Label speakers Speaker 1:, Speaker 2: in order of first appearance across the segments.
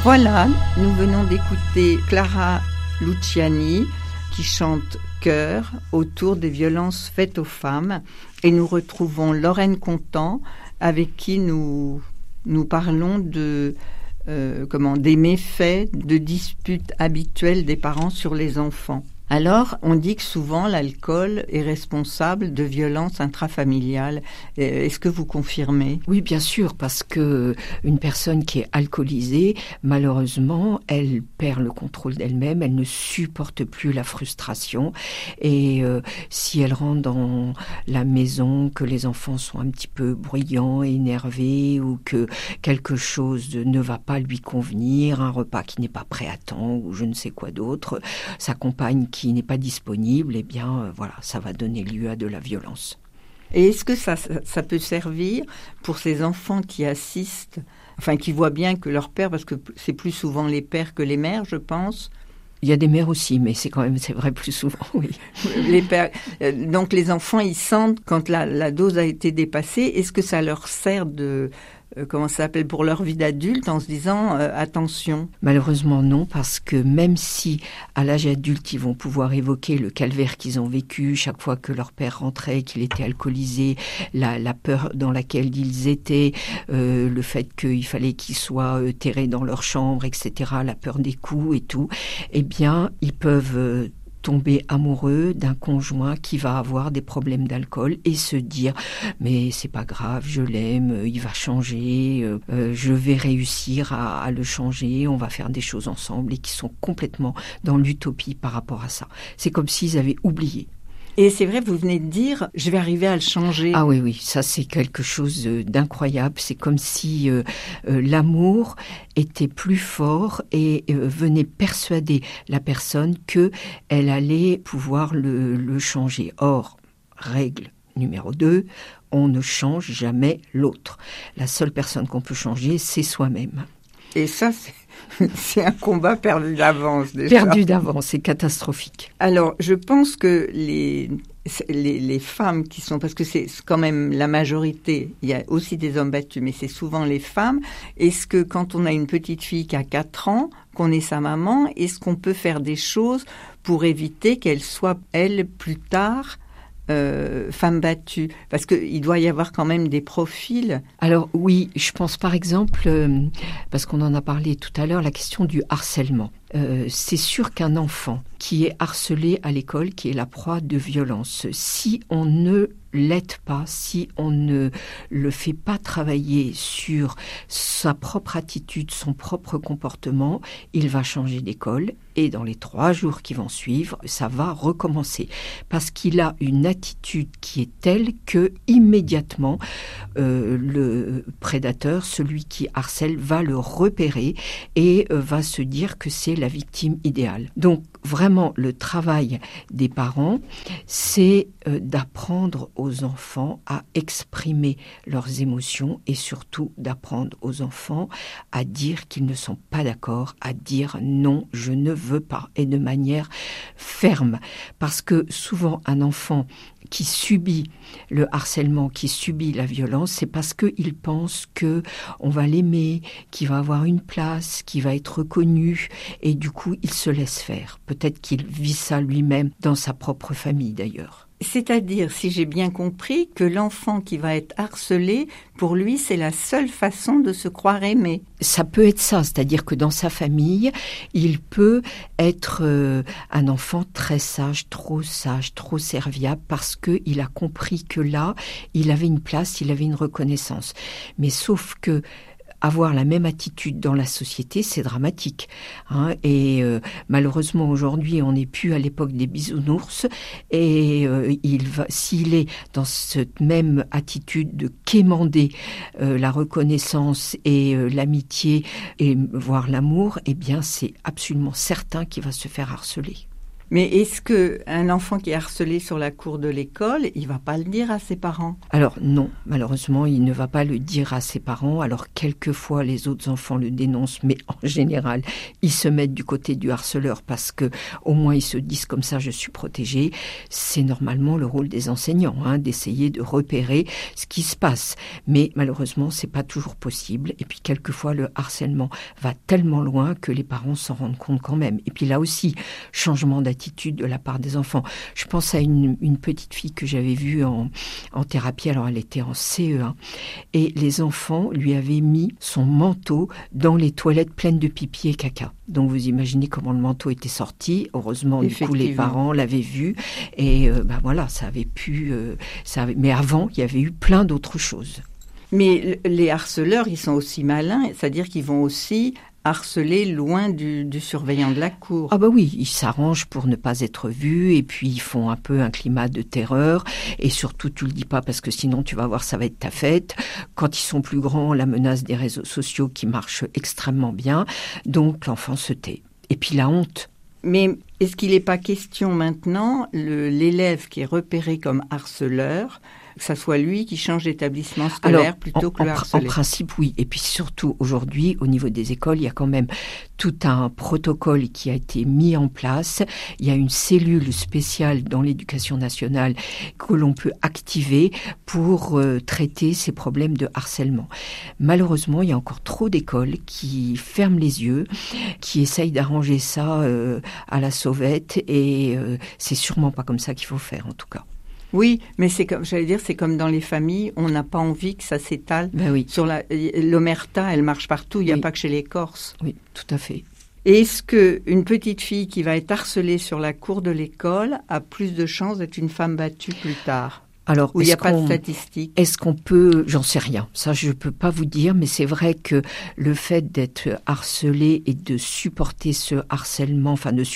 Speaker 1: Voilà, nous venons d'écouter Clara Luciani qui chante Cœur autour des violences faites aux femmes et nous retrouvons Lorraine Contant avec qui nous parlons des méfaits de disputes habituelles des parents sur les enfants. Alors, on dit que souvent l'alcool est responsable de violences intrafamiliales. Est-ce que vous confirmez ?
Speaker 2: Oui, bien sûr, parce que une personne qui est alcoolisée, malheureusement, elle perd le contrôle d'elle-même, elle ne supporte plus la frustration. Et si elle rentre dans la maison, que les enfants sont un petit peu bruyants, énervés, ou que quelque chose ne va pas lui convenir, un repas qui n'est pas prêt à temps, ou je ne sais quoi d'autre, sa compagne qui n'est pas disponible, eh bien, ça va donner lieu à de la violence.
Speaker 1: Et est-ce que ça peut servir pour ces enfants qui assistent, qui voient bien que leur père, parce que c'est plus souvent les pères que les mères, je pense.
Speaker 2: Il y a des mères aussi, mais c'est vrai plus souvent, oui.
Speaker 1: Les pères, donc les enfants, ils sentent quand la dose a été dépassée. Est-ce que ça leur sert pour leur vie d'adulte en se disant attention?
Speaker 2: Malheureusement non, parce que même si à l'âge adulte ils vont pouvoir évoquer le calvaire qu'ils ont vécu chaque fois que leur père rentrait, qu'il était alcoolisé, la peur dans laquelle ils étaient, le fait qu'il fallait qu'ils soient terrés dans leur chambre, etc., la peur des coups et tout, eh bien ils peuvent tomber amoureux d'un conjoint qui va avoir des problèmes d'alcool et se dire mais c'est pas grave, je l'aime, il va changer, je vais réussir à le changer, on va faire des choses ensemble, et qui sont complètement dans l'utopie par rapport à ça. C'est comme s'ils avaient oublié.
Speaker 1: Et c'est vrai, vous venez de dire, je vais arriver à le changer.
Speaker 2: Ah oui, ça c'est quelque chose d'incroyable. C'est comme si l'amour était plus fort et venait persuader la personne qu'elle allait pouvoir le changer. Or, règle numéro 2, on ne change jamais l'autre. La seule personne qu'on peut changer, c'est soi-même.
Speaker 1: Et ça, c'est un combat perdu d'avance déjà.
Speaker 2: Perdu d'avance, c'est catastrophique.
Speaker 1: Alors, je pense que les femmes qui sont, parce que c'est quand même la majorité, il y a aussi des hommes battus, mais c'est souvent les femmes. Est-ce que quand on a une petite fille qui a 4 ans, qu'on est sa maman, est-ce qu'on peut faire des choses pour éviter qu'elle soit, elle, plus tard, femme battue, parce qu'il doit y avoir quand même des profils.
Speaker 2: Alors oui, je pense par exemple, parce qu'on en a parlé tout à l'heure, la question du harcèlement. C'est sûr qu'un enfant qui est harcelé à l'école, qui est la proie de violence, si on ne l'aide pas, si on ne le fait pas travailler sur sa propre attitude, son propre comportement, il va changer d'école et dans les 3 jours qui vont suivre, ça va recommencer parce qu'il a une attitude qui est telle que immédiatement le prédateur, celui qui harcèle, va le repérer et va se dire que c'est la victime idéale. Donc vraiment, le travail des parents, c'est d'apprendre aux enfants à exprimer leurs émotions et surtout d'apprendre aux enfants à dire qu'ils ne sont pas d'accord, à dire non, je ne veux pas, et de manière ferme. Parce que souvent, un enfant qui subit le harcèlement, qui subit la violence, c'est parce qu'il pense qu'on va l'aimer, qu'il va avoir une place, qu'il va être reconnu, et du coup, il se laisse faire. Peut-être qu'il vit ça lui-même dans sa propre famille d'ailleurs.
Speaker 1: C'est-à-dire, si j'ai bien compris, que l'enfant qui va être harcelé, pour lui, c'est la seule façon de se croire aimé.
Speaker 2: Ça peut être ça, c'est-à-dire que dans sa famille, il peut être un enfant très sage, trop serviable, parce qu'il a compris que là, il avait une place, il avait une reconnaissance. Mais sauf que avoir la même attitude dans la société, c'est dramatique. Et malheureusement, aujourd'hui, on n'est plus à l'époque des bisounours. Et s'il est dans cette même attitude de quémander la reconnaissance et l'amitié, et voire l'amour, eh bien, c'est absolument certain qu'il va se faire harceler.
Speaker 1: Mais est-ce qu'un enfant qui est harcelé sur la cour de l'école, il ne va pas le dire à ses parents?
Speaker 2: Alors non, malheureusement, il ne va pas le dire à ses parents. Alors quelquefois, les autres enfants le dénoncent, mais en général, ils se mettent du côté du harceleur parce que au moins ils se disent comme ça, je suis protégé. C'est normalement le rôle des enseignants, d'essayer de repérer ce qui se passe. Mais malheureusement, c'est pas toujours possible. Et puis quelquefois, le harcèlement va tellement loin que les parents s'en rendent compte quand même. Et puis là aussi, changement d'attitude de la part des enfants. Je pense à une petite fille que j'avais vue en thérapie, alors elle était en CE1, et les enfants lui avaient mis son manteau dans les toilettes pleines de pipi et caca. Donc vous imaginez comment le manteau était sorti. Heureusement, du coup, les parents l'avaient vu, et voilà, ça avait pu... Mais avant, il y avait eu plein d'autres choses.
Speaker 1: Mais les harceleurs, ils sont aussi malins, c'est-à-dire qu'ils vont aussi harceler loin du surveillant de la cour.
Speaker 2: Ah oui, ils s'arrangent pour ne pas être vus et puis ils font un peu un climat de terreur et surtout tu le dis pas parce que sinon tu vas voir ça va être ta fête. Quand ils sont plus grands, la menace des réseaux sociaux qui marche extrêmement bien, donc l'enfant se tait. Et puis la honte.
Speaker 1: Mais est-ce qu'il n'est pas question maintenant, l'élève qui est repéré comme harceleur, que ça soit lui qui change d'établissement scolaire plutôt que le harcelé?
Speaker 2: En principe, oui. Et puis surtout, aujourd'hui, au niveau des écoles, il y a quand même tout un protocole qui a été mis en place. Il y a une cellule spéciale dans l'éducation nationale que l'on peut activer pour traiter ces problèmes de harcèlement. Malheureusement, il y a encore trop d'écoles qui ferment les yeux, qui essayent d'arranger ça à la sauvette et c'est sûrement pas comme ça qu'il faut faire, en tout cas.
Speaker 1: Oui, mais c'est comme dans les familles, on n'a pas envie que ça s'étale.
Speaker 2: Oui.
Speaker 1: Sur l'omerta, elle marche partout, il n'y a pas que chez les Corses.
Speaker 2: Oui, tout à fait.
Speaker 1: Et est-ce qu'une petite fille qui va être harcelée sur la cour de l'école a plus de chances d'être une femme battue plus tard?
Speaker 2: Alors,
Speaker 1: où il n'y a pas de statistiques?
Speaker 2: Est-ce qu'on peut... J'en sais rien. Ça, je ne peux pas vous dire, mais c'est vrai que le fait d'être harcelé et de supporter ce harcèlement,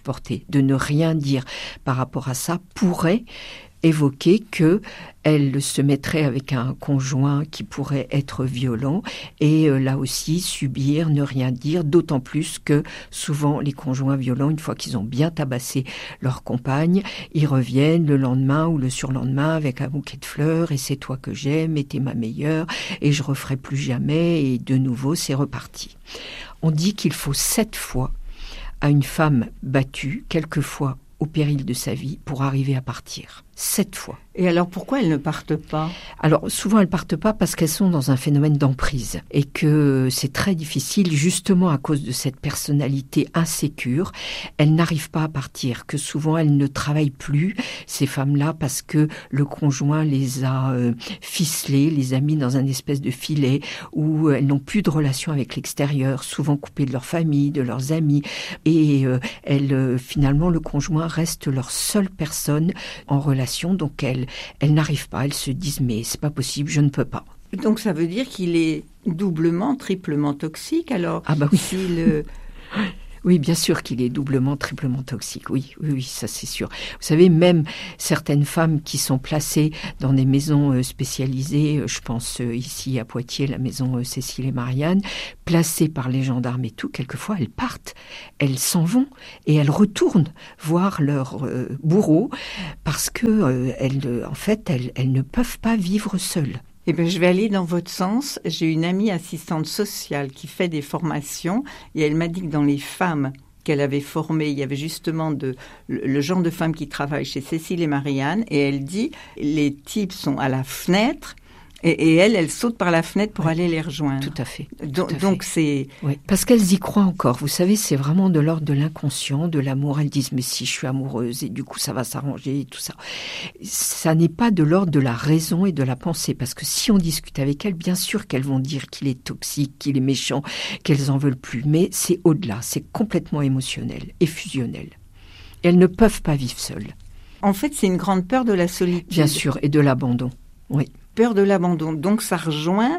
Speaker 2: de ne rien dire par rapport à ça, pourrait évoquer qu'elle se mettrait avec un conjoint qui pourrait être violent et là aussi subir, ne rien dire, d'autant plus que souvent les conjoints violents, une fois qu'ils ont bien tabassé leur compagne, ils reviennent le lendemain ou le surlendemain avec un bouquet de fleurs et c'est toi que j'aime et t'es ma meilleure et je referai plus jamais et de nouveau c'est reparti. On dit qu'il faut 7 fois à une femme battue, quelquefois au péril de sa vie, pour arriver à partir. 7 fois.
Speaker 1: Et alors, pourquoi elles ne partent pas?
Speaker 2: Alors, souvent, elles partent pas parce qu'elles sont dans un phénomène d'emprise et que c'est très difficile, justement à cause de cette personnalité insécure. Elles n'arrivent pas à partir, que souvent, elles ne travaillent plus, ces femmes-là, parce que le conjoint les a ficelées, les a mis dans un espèce de filet où elles n'ont plus de relation avec l'extérieur, souvent coupées de leur famille, de leurs amis. Et finalement, le conjoint reste leur seule personne en relation. Donc elles n'arrivent pas, elles se disent mais c'est pas possible, je ne peux pas.
Speaker 1: Donc ça veut dire qu'il est doublement, triplement toxique alors?
Speaker 2: Ah bah oui. Oui, bien sûr qu'il est doublement, triplement toxique. Oui, ça c'est sûr. Vous savez, même certaines femmes qui sont placées dans des maisons spécialisées, je pense ici à Poitiers, la maison Cécile et Marianne, placées par les gendarmes et tout, quelquefois elles partent, elles s'en vont et elles retournent voir leur bourreau parce que elles ne peuvent pas vivre seules.
Speaker 1: Eh bien, je vais aller dans votre sens. J'ai une amie assistante sociale qui fait des formations et elle m'a dit que dans les femmes qu'elle avait formées, il y avait justement le genre de femmes qui travaillent chez Cécile et Marianne et elle dit les types sont à la fenêtre et elle saute par la fenêtre pour aller les rejoindre.
Speaker 2: Tout à fait.
Speaker 1: Donc c'est...
Speaker 2: Oui, parce qu'elles y croient encore. Vous savez, c'est vraiment de l'ordre de l'inconscient, de l'amour. Elles disent, mais si je suis amoureuse et du coup ça va s'arranger et tout ça. Ça n'est pas de l'ordre de la raison et de la pensée. Parce que si on discute avec elles, bien sûr qu'elles vont dire qu'il est toxique, qu'il est méchant, qu'elles en veulent plus. Mais c'est au-delà, c'est complètement émotionnel et fusionnel. Et elles ne peuvent pas vivre seules.
Speaker 1: En fait, c'est une grande peur de la solitude.
Speaker 2: Bien sûr, et de l'abandon, oui.
Speaker 1: Peur de l'abandon. Donc ça rejoint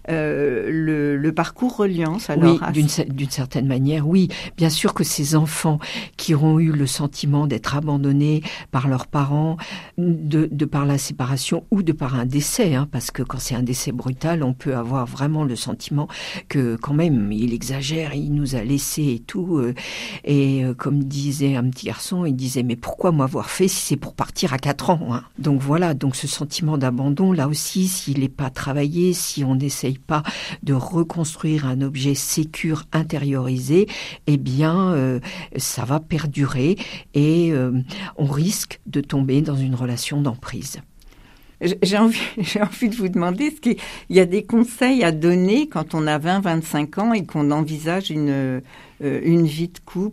Speaker 1: le parcours Reliance. Alors,
Speaker 2: oui, d'une certaine manière, oui. Bien sûr que ces enfants qui auront eu le sentiment d'être abandonnés par leurs parents, de par la séparation ou de par un décès, parce que quand c'est un décès brutal, on peut avoir vraiment le sentiment que quand même, il exagère, il nous a laissés et tout. Et comme disait un petit garçon, il disait « Mais pourquoi m'avoir fait si c'est pour partir à 4 ans ?» Donc voilà, donc ce sentiment d'abandon, là aussi, s'il n'est pas travaillé, si on n'essaye pas de reconstruire un objet sécure intériorisé, eh bien, ça va perdurer et on risque de tomber dans une relation d'emprise.
Speaker 1: J'ai envie de vous demander, est-ce qu'il y a des conseils à donner quand on a 20-25 ans et qu'on envisage une vie de couple ?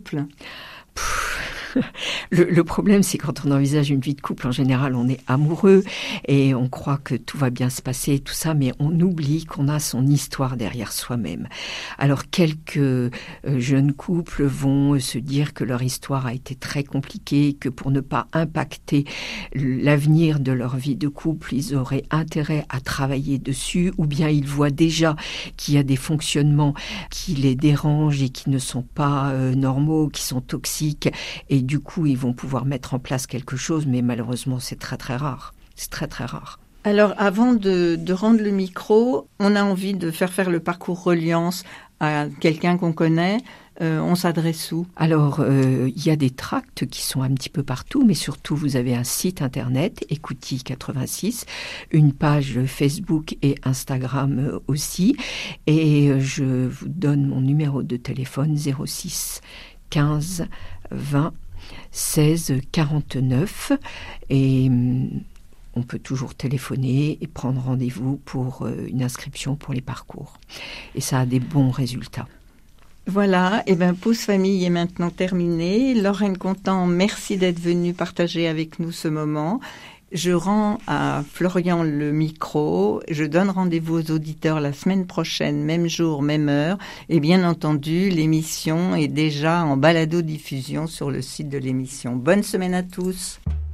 Speaker 2: Le problème, c'est quand on envisage une vie de couple, en général, on est amoureux et on croit que tout va bien se passer et tout ça, mais on oublie qu'on a son histoire derrière soi-même. Alors, quelques jeunes couples vont se dire que leur histoire a été très compliquée, que pour ne pas impacter l'avenir de leur vie de couple, ils auraient intérêt à travailler dessus, ou bien ils voient déjà qu'il y a des fonctionnements qui les dérangent et qui ne sont pas normaux, qui sont toxiques, et du coup, ils vont pouvoir mettre en place quelque chose, mais malheureusement, c'est très, très rare. C'est très, très rare.
Speaker 1: Alors, avant de rendre le micro, on a envie de faire le parcours Reliance à quelqu'un qu'on connaît. On s'adresse où ?
Speaker 2: Alors, il y a des tracts qui sont un petit peu partout, mais surtout, vous avez un site internet, Écoutille 86, une page Facebook et Instagram aussi. Et je vous donne mon numéro de téléphone 06 15 20 16 49 et on peut toujours téléphoner et prendre rendez-vous pour une inscription pour les parcours. Et ça a des bons résultats.
Speaker 1: Voilà, et bien Pause Famille est maintenant terminée. Lorraine Contant, merci d'être venue partager avec nous ce moment. Je rends à Florian le micro. Je donne rendez-vous aux auditeurs la semaine prochaine, même jour, même heure. Et bien entendu, l'émission est déjà en balado-diffusion sur le site de l'émission. Bonne semaine à tous.